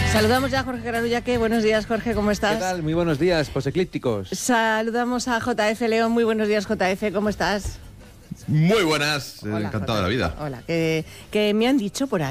Saludamos ya a Jorge Granullaque. Buenos días, Jorge, ¿cómo estás? ¿Qué tal? Muy buenos días, poseclípticos. Saludamos a JF León. Muy buenos días, JF, ¿cómo estás? Muy buenas, Hola, encantado de la vida. Hola, que me han dicho por ahí